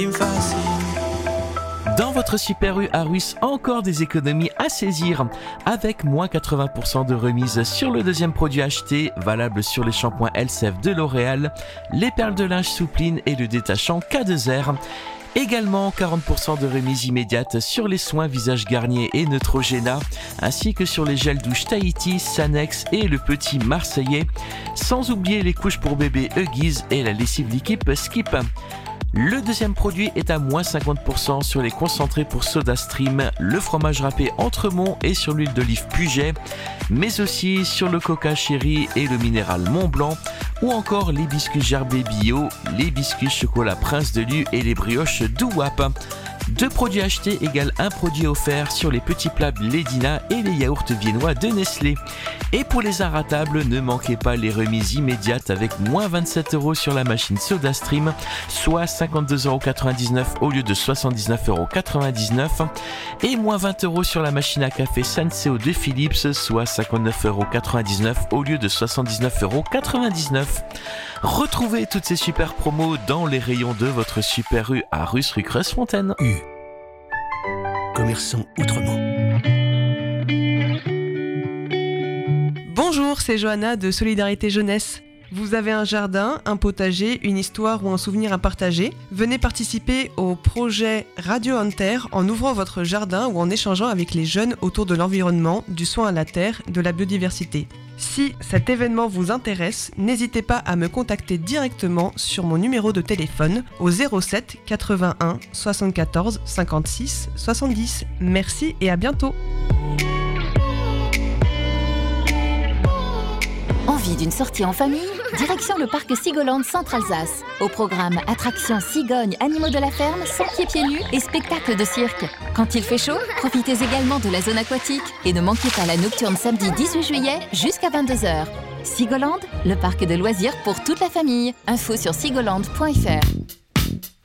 Dans votre Super U à Russe, encore des économies à saisir avec moins 80% de remise sur le deuxième produit acheté, valable sur les shampoings Elseve de L'Oréal, les perles de linge Soupline et le détachant K2R. Également 40% de remise immédiate sur les soins visage Garnier et Neutrogena, ainsi que sur les gels douche Tahiti, Sanex et le petit Marseillais, sans oublier les couches pour bébé Huggies et la lessive liquide Skip. Le deuxième produit est à moins 50% sur les concentrés pour SodaStream, le fromage râpé Entremont et sur l'huile d'olive Puget, mais aussi sur le Coca Chéri et le minéral Mont Blanc, ou encore les biscuits Gerbet Bio, les biscuits chocolat Prince de Lu et les brioches Douap. 2 produits achetés égale un produit offert sur les petits plats Blédina et les yaourts viennois de Nestlé. Et pour les inratables, ne manquez pas les remises immédiates avec moins 27€ sur la machine SodaStream, soit 52,99€ au lieu de 79,99€, et moins 20€ sur la machine à café Senseo de Philips, soit 59,99€ au lieu de 79,99€. Retrouvez toutes ces super promos dans les rayons de votre Super U à Russe rue Creuse-Fontaine. Commerçant Outremont. Bonjour, c'est Johanna de Solidarité Jeunesse. Vous avez un jardin, un potager, une histoire ou un souvenir à partager? Venez participer au projet Radio Hunter en ouvrant votre jardin ou en échangeant avec les jeunes autour de l'environnement, du soin à la terre, de la biodiversité. Si cet événement vous intéresse, n'hésitez pas à me contacter directement sur mon numéro de téléphone au 07 81 74 56 70. Merci et à bientôt. Envie d'une sortie en famille? Direction le parc Sigoland Centre-Alsace. Au programme attractions, cigognes, animaux de la ferme, sans pieds nus et spectacles de cirque. Quand il fait chaud, profitez également de la zone aquatique et ne manquez pas la nocturne samedi 18 juillet jusqu'à 22h. Sigoland, le parc de loisirs pour toute la famille. Info sur sigoland.fr.